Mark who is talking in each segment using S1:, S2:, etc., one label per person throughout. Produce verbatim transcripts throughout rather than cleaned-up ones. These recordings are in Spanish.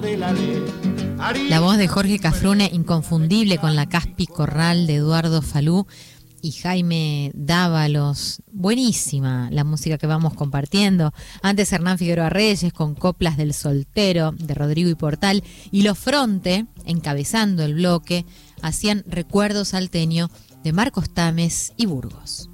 S1: de la ley.
S2: La voz de Jorge Cafrune, inconfundible, con la Caspi Corral de Eduardo Falú y Jaime Dávalos. Buenísima la música que vamos compartiendo. Antes Hernán Figueroa Reyes con Coplas del Soltero de Rodrigo y Portal. Y Los Fronte, encabezando el bloque, hacían Recuerdo Salteño de Marcos Tames y Burgos.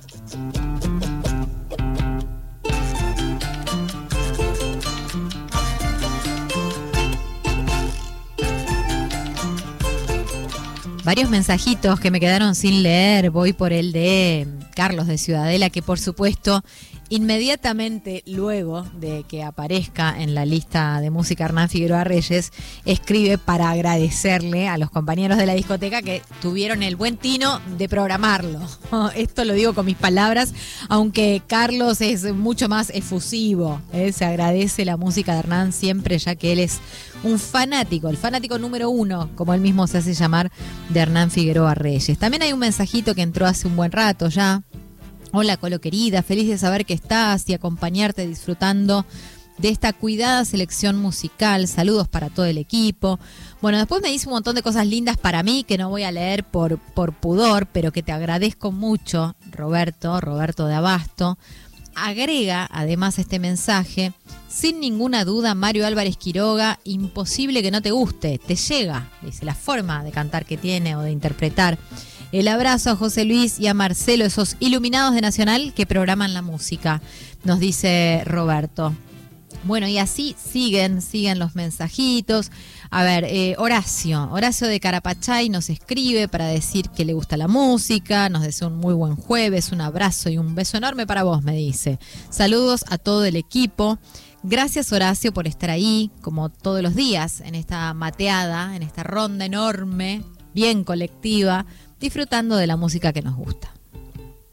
S2: Varios mensajitos que me quedaron sin leer. Voy por el de Carlos de Ciudadela, que por supuesto inmediatamente luego de que aparezca en la lista de música Hernán Figueroa Reyes, escribe para agradecerle a los compañeros de la discoteca que tuvieron el buen tino de programarlo. Esto lo digo con mis palabras, aunque Carlos es mucho más efusivo, ¿eh? Se agradece la música de Hernán siempre, ya que él es un fanático, el fanático número uno, como él mismo se hace llamar, de Hernán Figueroa Reyes. También hay un mensajito que entró hace un buen rato ya. Hola, Colo querida, feliz de saber que estás y acompañarte disfrutando de esta cuidada selección musical. Saludos para todo el equipo. Bueno, después me dice un montón de cosas lindas para mí que no voy a leer por, por pudor, pero que te agradezco mucho, Roberto, Roberto de Abasto. Agrega además este mensaje: sin ninguna duda, Mario Álvarez Quiroga, imposible que no te guste, te llega, dice, la forma de cantar que tiene o de interpretar. El abrazo a José Luis y a Marcelo, esos iluminados de Nacional que programan la música, nos dice Roberto. Bueno, y así siguen, siguen los mensajitos. A ver, eh, Horacio, Horacio de Carapachay nos escribe para decir que le gusta la música, nos desea un muy buen jueves, un abrazo y un beso enorme para vos, me dice. Saludos a todo el equipo. Gracias, Horacio, por estar ahí, como todos los días, en esta mateada, en esta ronda enorme, bien colectiva, disfrutando de la música que nos gusta.